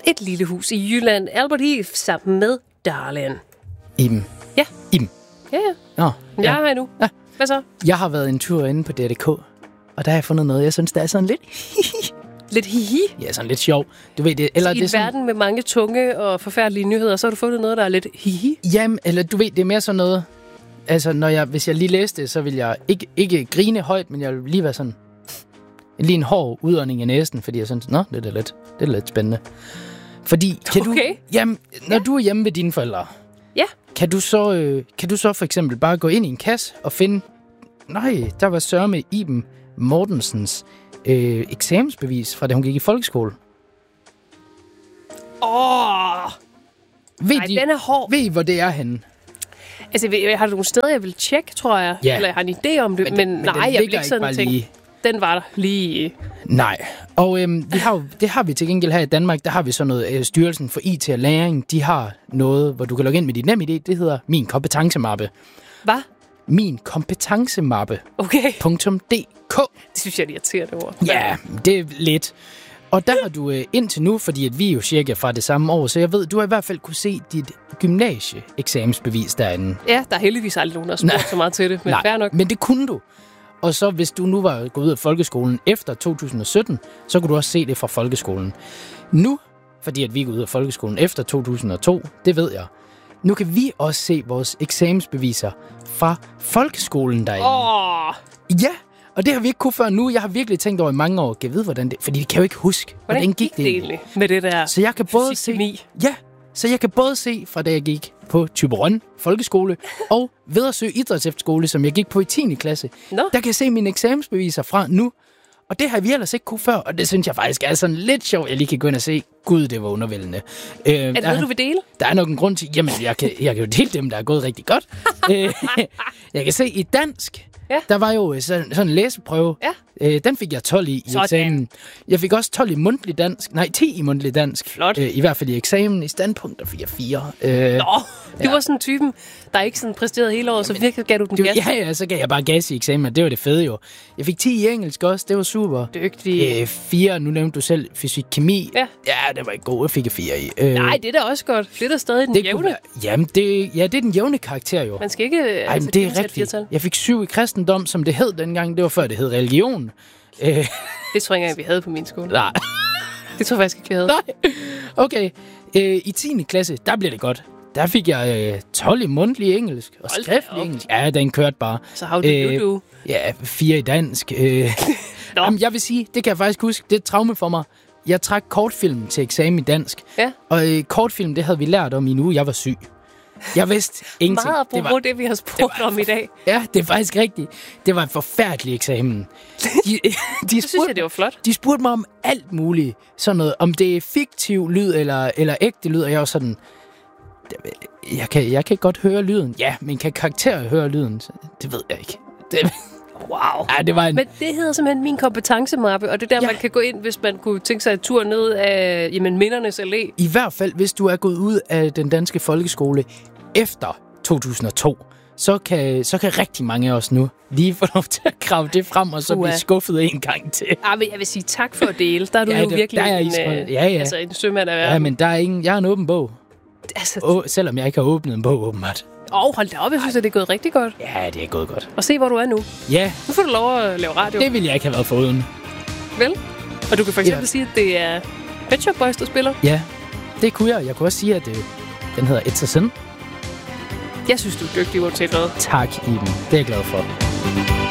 et lille hus i Jylland. Albert Heath sammen med Darlene. Iben. Ja. Iben. Ja. Nå, Jeg er her nu. Ja. Hvad så? Jeg har været en tur inde på DRDK, og der har jeg fundet noget, jeg synes, der er sådan lidt... Lidt hihi. Ja, sådan lidt sjov. Du ved det, eller I det er en sådan, verden med mange tunge og forfærdelige nyheder, så har du fundet noget, der er lidt hihi. jamen, eller du ved, det er mere sådan noget... Altså, hvis jeg lige læste det, så vil jeg ikke grine højt, men jeg vil lige være sådan... Lige en hård udånding i næsen, fordi jeg synes, nå, det er lidt spændende. Fordi, kan du... Jamen, når du er hjemme ved dine forældre... Ja. Kan du så for eksempel bare gå ind i en kasse og finde... Nej, der var sørme Iben Mortensens eksamensbevis fra da hun gik i folkeskole. Den er hård. Ved I, hvor det er henne? Altså, har du nogle steder, jeg vil tjekke, tror jeg? Ja. Eller jeg har en idé om det, men nej, jeg vil ikke sådan tænke. Lige... Den var der lige... Nej, og det har vi til gengæld her i Danmark. Der har vi sådan noget, Styrelsen for IT og Læring. De har noget, hvor du kan logge ind med dit NemID. Det hedder Min Kompetencemappe. Hvad? Min Kompetencemappe. Okay. .dk. Det synes jeg er irriterende ord. Ja, det er lidt. Og der har du indtil nu, fordi at vi er jo cirka fra det samme år, så jeg ved, du har i hvert fald kunne se dit gymnasie-eksamensbevis derinde. Ja, der er heldigvis aldrig nogen, der har spurgt så meget til det, men fair nok. Men det kunne du. Og så hvis du nu var gået ud af folkeskolen efter 2017, så kunne du også se det fra folkeskolen. Nu, fordi at vi er gået ud af folkeskolen efter 2002, det ved jeg, nu kan vi også se vores eksamensbeviser fra folkeskolen derinde. Ja, og det har vi ikke kunne før nu. Jeg har virkelig tænkt over i mange år, kan jeg vide, hvordan det... Fordi vi kan jo ikke huske, hvordan gik det egentlig med det der så jeg kan både se, så jeg kan både se fra da jeg gik på Thyborøn Folkeskole og Vedersø Idrætsefterskole, som jeg gik på i 10. klasse. Der kan jeg se mine eksamensbeviser fra nu. Og det har vi ellers ikke kunne før, og det synes jeg faktisk er sådan lidt sjovt, jeg lige kan gå ind og se. Gud, det var undervældende. Er det noget, du vil dele? Der er nok en grund til... Jamen, jeg kan jo dele dem, der er gået rigtig godt. Jeg kan se i dansk... Ja. Der var jo sådan en læseprøve. Ja. Den fik jeg 12 i eksamen. Jeg fik også 12 i mundtlig dansk. Nej, 10 i mundtlig dansk. Flot. I hvert fald i eksamen. I standpunkter fik jeg 4. Du var sådan en typen, der ikke sådan præsterede hele året, så virkelig gav du den gas. Ja, så gav jeg bare gas i eksamen. Det var det fede jo. Jeg fik 10 i engelsk også. Det var super. Dygtig. 4, nu nævnte du selv fysik, kemi. Ja, det var ikke god. Jeg fik 4 i. Nej, det er da også godt. Det er da stadig den jævne. Jamen, det er den jævne karakter jo. Man skal ikke... Ej, men det er rigtigt. Jeg fik 7 i kristendom, som det hed dengang. Det var før, det hed religion. Det tror jeg ikke, vi havde på min skole. Nej. Det tror jeg faktisk ikke, vi havde. Nej. Okay. I 10. klasse, der blev det godt. Der fik jeg 12 i mundtlig engelsk og skriftlig engelsk. Ja, den kørte bare. Så how did you do? Ja, 4 i dansk. Jamen, jeg vil sige, det kan jeg faktisk huske. Det er et traume for mig. Jeg trak kortfilm til eksamen i dansk. Ja. Og kortfilm, det havde vi lært om i en uge, jeg var syg. Jeg vidste ingenting. Meget apropos det, vi har spurgt om i dag. Ja, det er faktisk rigtigt. Det var en forfærdelig eksamen. Det synes jeg, det var flot. De spurgte mig om alt muligt. Sådan noget, om det er fiktiv lyd eller ægte lyd. Og jeg var sådan... Jeg kan godt høre lyden. Ja, men kan karakterer høre lyden? Det ved jeg ikke. Wow. Ja, det var Men det hedder simpelthen Min Kompetencemappe, og det er der, man kan gå ind, hvis man kunne tænke sig en tur ned af Mindernes Allé. I hvert fald, hvis du er gået ud af den danske folkeskole efter 2002, så kan rigtig mange af os nu lige få lov til at grave det frem, og så blive skuffet en gang til. Ja, men jeg vil sige tak for at dele. Der er du jo virkelig en sømand af verden. Ja, men der er ingen... Jeg er en åben bog. Altså, selvom jeg ikke har åbnet en bog, åbenbart. Hold da op, jeg synes, at det er gået rigtig godt. Ja, det er gået godt. Og se, hvor du er nu. Ja. Nu får du lov at lave radio. Det ville jeg ikke have været foruden. Vel? Og du kan for eksempel sige, at det er Pet Shop Boys, der spiller. Ja, det kunne jeg. Jeg kunne også sige, at den hedder It's a Sin. Jeg synes, du er dygtig, uanset hvad. Tak, Iben. Det er jeg glad for.